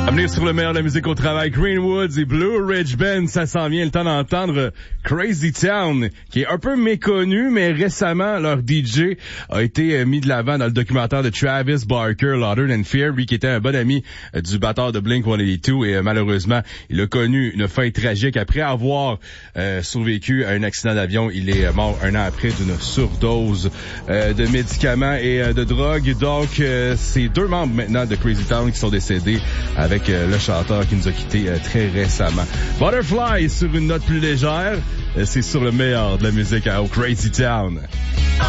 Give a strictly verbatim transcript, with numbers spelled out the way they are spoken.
À venir sur le meilleur de la musique au travail, Greenwoods et Blue Ridge Band, ça s'en vient, le temps d'entendre Crazy Town, qui est un peu méconnu, mais récemment, leur D J a été mis de l'avant dans le documentaire de Travis Barker, Louder Than Fear, lui qui était un bon ami du batteur de Blink cent quatre-vingt-deux, et malheureusement, il a connu une fin tragique après avoir euh, survécu à un accident d'avion. Il est mort un an après d'une surdose euh, de médicaments et euh, de drogue. Donc, euh, c'est deux membres maintenant de Crazy Town qui sont décédés avec euh, le chanteur qui nous a quittés euh, très récemment. Butterfly sur une note plus légère, euh, c'est sur le meilleur de la musique à au Crazy Town.